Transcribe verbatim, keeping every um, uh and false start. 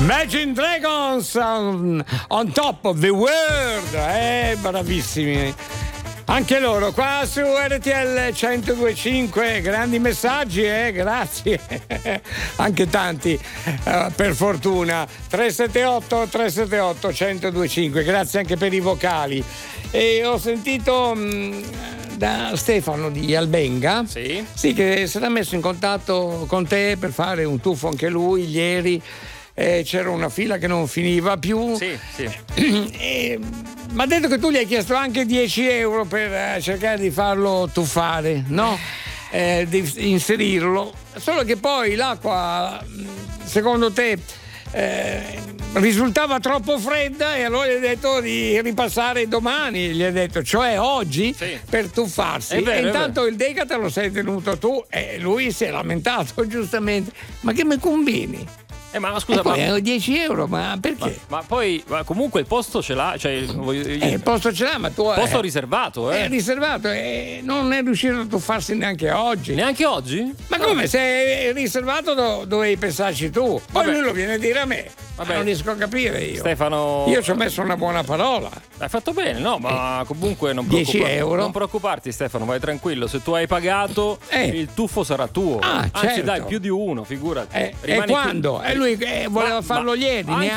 Imagine Dragons on, on top of the world, eh, bravissimi. Anche loro qua su R T L centodue e cinque, grandi messaggi, eh, grazie. Anche tanti, uh, per fortuna. tre sette otto tre sette otto uno zero due cinque, grazie anche per i vocali. E ho sentito mh, da Stefano di Albenga, sì. sì, che si era messo in contatto con te per fare un tuffo anche lui ieri. Eh, c'era una fila che non finiva più. Sì, sì. E mi ha detto che tu gli hai chiesto anche dieci euro per eh, cercare di farlo tuffare, no? Eh, di inserirlo. Solo che poi l'acqua, secondo te, eh, risultava troppo fredda e allora gli hai detto di ripassare domani, gli hai detto, cioè oggi, sì, per tuffarsi. È vero, e intanto il Deca te lo sei tenuto tu e lui si è lamentato giustamente. Ma che mi combini? Eh, ma scusa, poi ma dieci euro, ma perché? Ma, ma poi ma comunque il posto ce l'ha, cioè eh, il posto ce l'ha, ma tu posto è, riservato, eh? È riservato e non è riuscito a tuffarsi neanche oggi. Neanche oggi? Ma come? No. Se è riservato do, dovevi pensarci tu. Poi Vabbè. lui lo viene a dire a me. Vabbè. Non riesco a capire io. Stefano, io ci ho messo una buona parola. Hai fatto bene, no? Ma eh. comunque non dieci euro. Non preoccuparti, Stefano, vai tranquillo. Se tu hai pagato, eh. il tuffo sarà tuo. Ah, Anzi, certo. dai, più di uno, figurati. Eh, e quando? E lui eh, voleva farlo ma, ieri. Ma